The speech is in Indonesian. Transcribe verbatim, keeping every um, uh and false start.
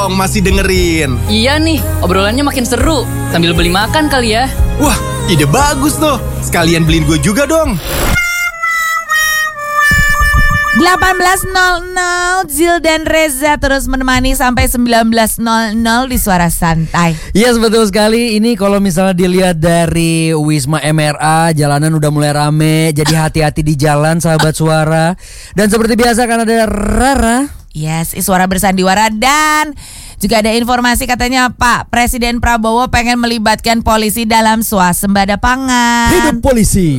masih dengerin. Iya nih, obrolannya makin seru. Sambil beli makan kali ya. Wah, ide bagus tuh. Sekalian beliin gue juga dong. delapan belas nol nol Zil dan Reza terus menemani sampai sembilan belas nol nol di Suara Santai. Yes, betul sekali. Ini kalau misalnya dilihat dari Wisma M R A, jalanan udah mulai rame. Jadi hati-hati di jalan, sahabat Suara. Dan seperti biasa kan ada Rara. Yes, Suara bersandiwara dan juga ada informasi katanya Pak Presiden Prabowo pengen melibatkan polisi dalam swasembada pangan. Hidup polisi.